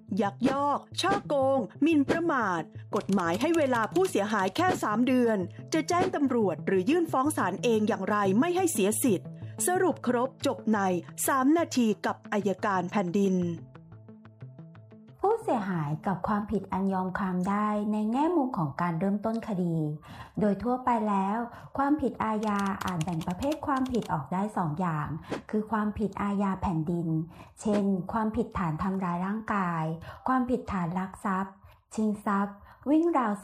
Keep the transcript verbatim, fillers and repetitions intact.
ยักยอกช่อโกงหมิ่นประมาทกฎหมายให้เวลาผู้เสียหายแค่สามเดือนจะแจ้งตำรวจหรือยื่นฟ้องศาลเองอย่างไรไม่ให้เสียสิทธิ์สรุปครบจบในสามนาทีกับอัยการแผ่นดินผู้เสียหายกับความผิดอันยอมความได้ในแง่มุมของการเริ่มต้นคดีโดยทั่วไปแล้วความผิดอาญาอาจแบ่งประเภทความผิดออกได้สองอย่างคือความผิดอาญาแผ่นดินเช่นความผิดฐานทำร้ายร่างกายความผิดฐานลักทรัพย์ชิงทรัพย์วิ่งราว